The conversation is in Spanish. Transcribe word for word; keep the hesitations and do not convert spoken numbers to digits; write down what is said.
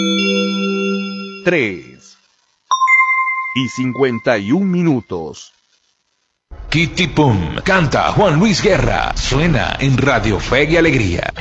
tres y cincuenta y un minutos. Kitty Pum, canta Juan Luis Guerra, suena en Radio Fe y Alegría.